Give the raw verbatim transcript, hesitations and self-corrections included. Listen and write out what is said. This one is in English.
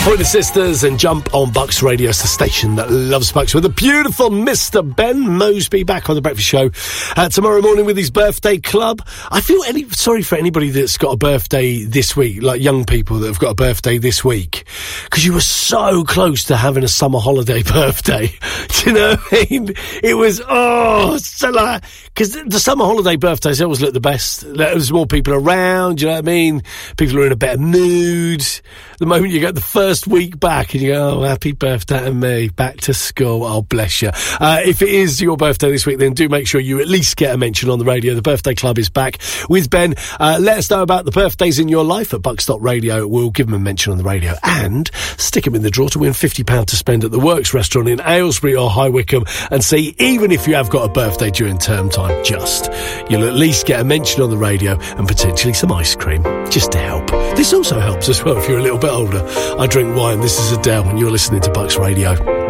Pointer Sisters and jump on Bucks Radio, it's the station that loves Bucks, with the beautiful Mister Ben Mosby back on the Breakfast Show uh, tomorrow morning with his birthday club. I feel any sorry for anybody that's got a birthday this week, like young people that have got a birthday this week, because you were so close to having a summer holiday birthday. Do you know what I mean? It was, oh, so like, because the summer holiday birthdays always look the best. There's more people around, do you know what I mean? People are in a better mood. The moment you get the first week back and you go, oh, happy birthday to me, back to school, oh, bless you. Uh, if it is your birthday this week, then do make sure you at least get a mention on the radio. The Birthday Club is back with Ben. Uh, let us know about the birthdays in your life at Bucks dot radio. We'll give them a mention on the radio and stick them in the draw to win fifty pounds to spend at the Works restaurant in Aylesbury or High Wycombe. And see, even if you have got a birthday during term time, just, you'll at least get a mention on the radio and potentially some ice cream, just to help. This also helps as well if you're a little bit older. I drink wine. This is Adele, and you're listening to Bucks Radio.